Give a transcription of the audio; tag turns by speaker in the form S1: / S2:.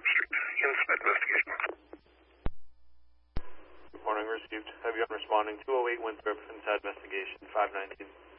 S1: Inside investigation.
S2: Good morning, received. Heavy on responding 208 Winthrop, inside investigation 519.